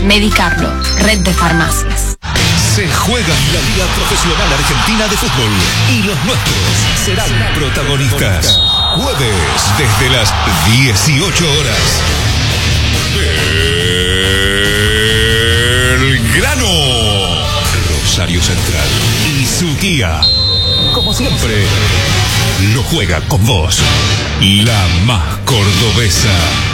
Medicarlo, red de farmacias. Se juega la Liga Profesional Argentina de Fútbol y los nuestros serán protagonistas. Jueves desde las 18 horas. Belgrano, Rosario Central y su guía, como siempre, lo juega con vos, la más cordobesa.